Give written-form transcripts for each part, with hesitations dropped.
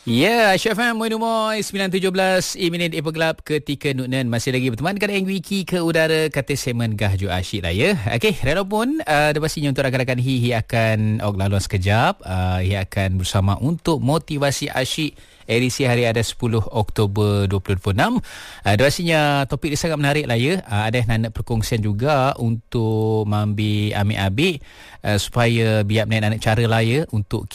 Ya, Syafam Moinumoy 9.17 minit Ipoglab ketika Nuknen masih lagi berteman dengan Eng Wiki ke udara kata semen Gahju Asyik lah ya. Okey, rela pun ada pastinya untuk rakan-rakan Hi akan lalu sekejap. Hi akan bersama untuk motivasi asyik edisi hari ada 10 Oktober 2026. Pastinya topik dia sangat menarik lah ya. Ada yang nak perkongsian juga untuk mambi ambil-ambil supaya biar menaik cara lah ya untuk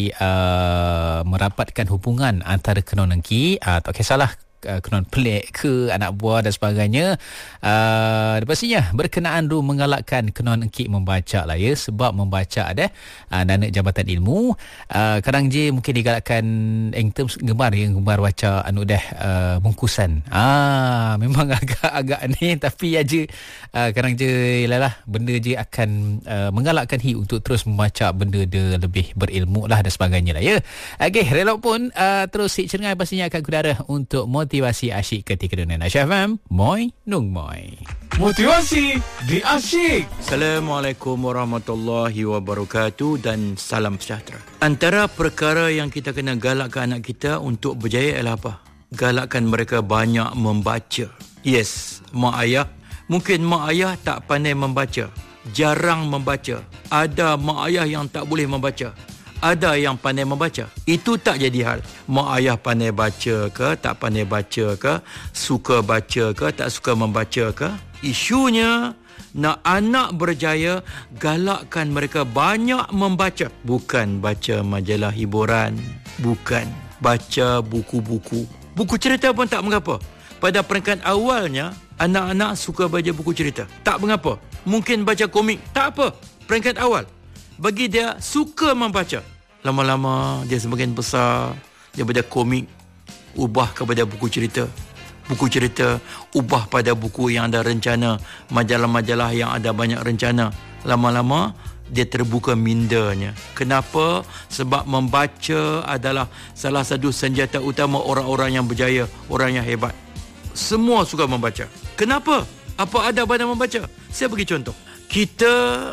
merapatkan hubungan antara kenon engki. Tak kisahlah kenon pelik ke anak buah dan sebagainya. Pastinya berkenaan tu mengalakkan kenon engki membaca lah ya, sebab membaca ada nanak jabatan ilmu. Kadang je mungkin digalakkan in terms gemar baca anu dah bungkusan. Memang agak ni tapi aja kadang je ialah benda je akan mengalakkan Hi untuk terus membaca benda dia lebih berilmu lah dan sebagainya lah ya. Okey, rela pun terus Hit Cengai pastinya akan kudara untuk motivasi asyik ketika dunia. Syafam Moy Nung Moy. Motivasi di Asyik. Assalamualaikum warahmatullahi wabarakatuh dan salam sejahtera. Antara perkara yang kita kena galakkan anak kita untuk berjaya ialah apa? Galakkan mereka banyak membaca. Yes, mak ayah. Mungkin mak ayah tak pandai membaca, jarang membaca. Ada mak ayah yang tak boleh membaca, ada yang pandai membaca. Itu tak jadi hal. Mak ayah pandai baca ke, tak pandai baca ke, suka baca ke, tak suka membaca ke. Isunya nak anak berjaya, galakkan mereka banyak membaca. Bukan baca majalah hiburan, bukan baca buku-buku. Buku cerita pun tak mengapa. Pada peringkat awalnya, anak-anak suka baca buku cerita. Tak mengapa. Mungkin baca komik, tak apa. Peringkat awal. Bagi dia suka membaca. Lama-lama dia semakin besar, daripada komik ubah kepada buku cerita. Buku cerita ubah pada buku yang ada rencana, majalah-majalah yang ada banyak rencana. Lama-lama dia terbuka mindanya. Kenapa? Sebab membaca adalah salah satu senjata utama orang-orang yang berjaya, orang yang hebat. Semua suka membaca. Kenapa? Apa ada pada membaca? Saya bagi contoh. Kita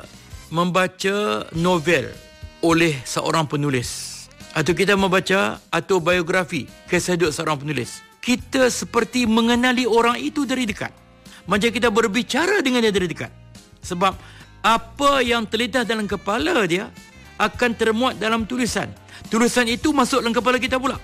membaca novel oleh seorang penulis, atau kita membaca autobiografi, kisah hidup seorang penulis, kita seperti mengenali orang itu dari dekat. Macam kita berbicara dengan dia dari dekat. Sebab apa yang terlintas dalam kepala dia akan termuat dalam tulisan. Tulisan itu masuk dalam kepala kita pula.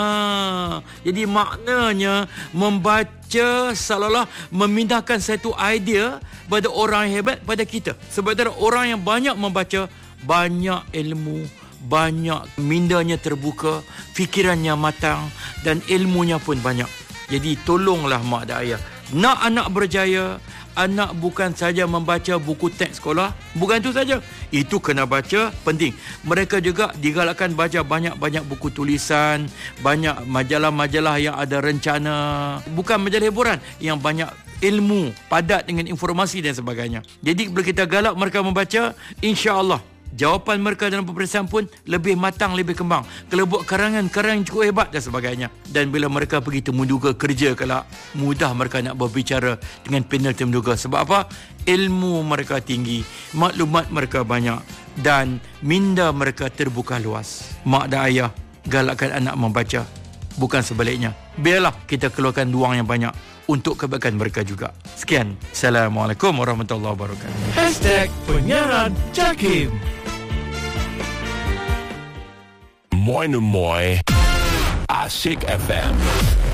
Jadi maknanya membaca seolah-olah memindahkan satu idea pada orang yang hebat pada kita. Sebab itu orang yang banyak membaca, banyak ilmu, banyak mindanya terbuka, fikirannya matang dan ilmunya pun banyak. Jadi tolonglah mak dan ayah. Nak anak berjaya, anak bukan saja membaca buku teks sekolah, bukan itu saja. Itu kena baca, penting. Mereka juga digalakkan baca banyak-banyak buku tulisan, banyak majalah-majalah yang ada rencana, bukan majalah hiburan, yang banyak ilmu, padat dengan informasi dan sebagainya. Jadi bila kita galak mereka membaca, insya-Allah jawapan mereka dalam peperiksaan pun lebih matang, lebih kembang. Kalau buat karangan-karangan cukup hebat dan sebagainya. Dan bila mereka pergi temuduga kerja kelak, mudah mereka nak berbicara dengan panel temuduga. Sebab apa? Ilmu mereka tinggi, maklumat mereka banyak dan minda mereka terbuka luas. Mak dan ayah, galakkan anak membaca, bukan sebaliknya. Biarlah kita keluarkan ruang yang banyak untuk kebaikan mereka juga. Sekian. Assalamualaikum warahmatullahi wabarakatuh. #penyiaran Jakim. Moy Asyik FM.